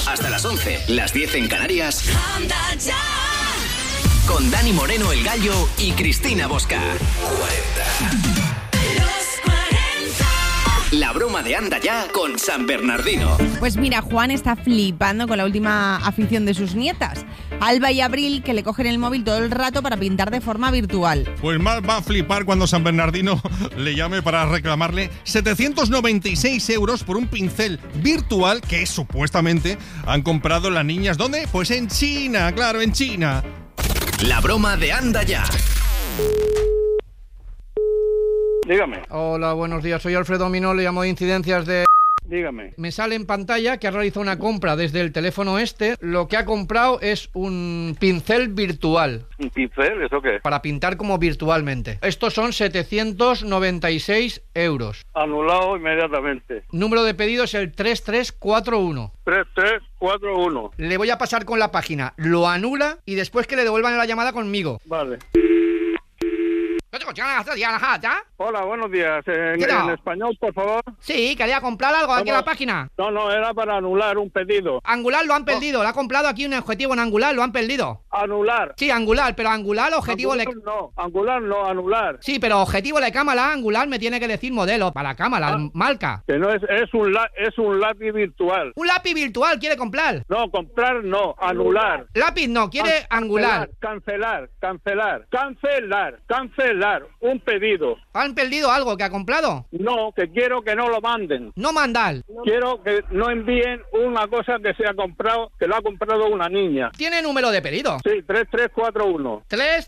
Hasta las 11, las 10 en Canarias. Anda ya. Con Dani Moreno, el Gallo, y Cristina Bosca. 40. La broma de Anda Ya con San Bernardino. Pues mira, Juan está flipando con la última afición de sus nietas, Alba y Abril, que le cogen el móvil todo el rato para pintar de forma virtual. Pues más va a flipar cuando San Bernardino le llame para reclamarle 796 euros por un pincel virtual que supuestamente han comprado las niñas. ¿Dónde? Pues en China, claro, en China. La broma de Anda Ya. Dígame. Hola, buenos días. Soy Alfredo Minó, le llamo de Incidencias de... Dígame. Me sale en pantalla que ha realizado una compra desde el teléfono este. Lo que ha comprado es un pincel virtual. ¿Un pincel? ¿Eso qué? Para pintar como virtualmente. Estos son 796 euros. Anulado inmediatamente. Número de pedido es el 3341. 3341. Le voy a pasar con la página. Lo anula y después que le devuelvan la llamada conmigo. Vale. Hola, buenos días. En español, por favor. Sí, quería comprar algo aquí en la página. No, era para anular un pedido. Angular lo han perdido, lo ha comprado aquí un objetivo en Angular, lo han perdido. Anular. Sí, Angular, pero Angular, objetivo... Angular no, anular. Sí, pero objetivo de cámara, Angular me tiene que decir modelo para cámara, marca. Que no es un lápiz virtual. ¿Un lápiz virtual quiere comprar? No, comprar no, anular. Lápiz no, quiere Angular. Cancelar. Un pedido. ¿Han perdido algo que ha comprado? No, que quiero que no lo manden. No mandar. Quiero que no envíen una cosa que se ha comprado, que lo ha comprado una niña. ¿Tiene número de pedido? Sí, 3341.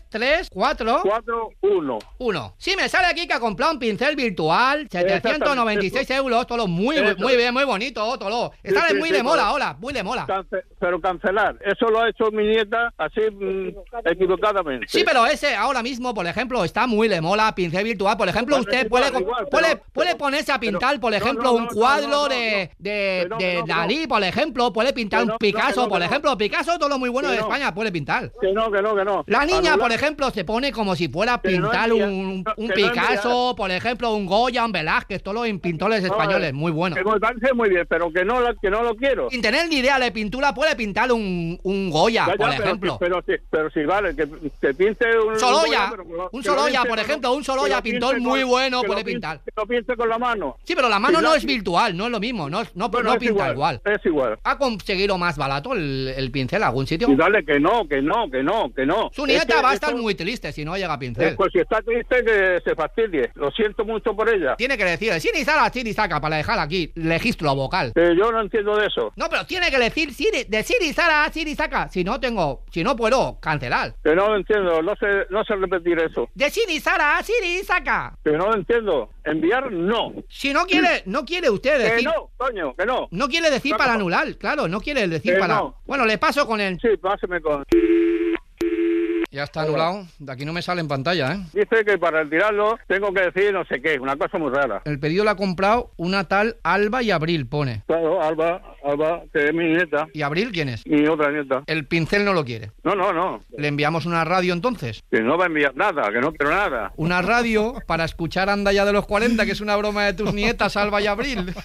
3341. Sí, me sale aquí que ha comprado un pincel virtual, 796 euros, todo muy bien, muy bonito, todo. Está muy de moda ahora, muy de moda. Pero cancelar, eso lo ha hecho mi nieta así equivocadamente. Sí, pero ese ahora mismo, por ejemplo, está muy de moda, pincel virtual. Por ejemplo, usted puede ponerse a pintar, por ejemplo, un cuadro de Dalí, por ejemplo, puede pintar un Picasso, por ejemplo. Picasso, todo lo muy bueno de España, puede pintar. Que no. La niña, por ejemplo, se pone como si fuera a pintar un Picasso, por ejemplo, un Goya, un Velázquez, todos los pintores españoles, muy buenos. Que me parece muy bien, pero que no lo quiero. Sin tener ni idea de pintura, puede pintar un Goya, por ejemplo. Pero si vale, que pinte un Sorolla, un Sorolla, por ejemplo, un Sorolla, pintor muy bueno, puede pintar. Que lo pinte con la mano. Sí, pero la mano no es virtual, no es lo mismo, no pinta igual. Es igual. ¿Ha conseguido más barato el pincel algún sitio? Y dale que no. Su nieta va a estar muy triste si no llega pincel. Pues si está triste, que se fastidie. Lo siento mucho por ella. Tiene que decir Siri Sara para dejar aquí registro vocal. Yo no entiendo de eso. No, pero tiene que decir Siri Sara, Siri saca. Si no puedo cancelar. Que no lo entiendo, no sé repetir eso. De Siri Sara, Siri saca. Que no lo entiendo. Enviar no. Si no quiere usted decir. Que no, coño, que no. No quiere decir para anular, claro, no quiere decir para. No. Bueno, le paso con él. Sí, páseme con. Ya está anulado. De aquí no me sale en pantalla, ¿eh? Dice que para retirarlo tengo que decir no sé qué, una cosa muy rara. El pedido lo ha comprado una tal Alba y Abril, pone. Claro, Alba, que es mi nieta. ¿Y Abril quién es? Mi otra nieta. El pincel no lo quiere. No. ¿Le enviamos una radio entonces? Que no va a enviar nada, que no quiero nada. Una radio para escuchar Anda Ya de los 40, que es una broma de tus nietas, Alba y Abril.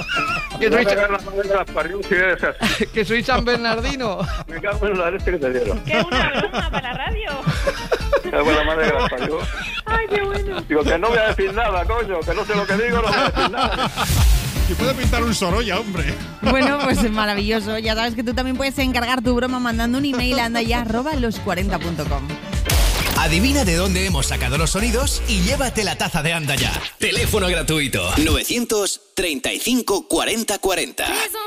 Que soy San Bernardino. Me cago en la leche que te dieron. ¡Qué una broma para la radio! ¡Qué buena madre que las parió! ¡Ay, qué bueno! Digo, que no voy a decir nada, coño, que no sé lo que digo, no voy a decir nada. Y puede pintar un Sorolla, hombre. Bueno, pues es maravilloso. Ya sabes que tú también puedes encargar tu broma mandando un email a andaya@los40.com. Adivina de dónde hemos sacado los sonidos y llévate la taza de Anda Ya. Teléfono gratuito 935 40 40.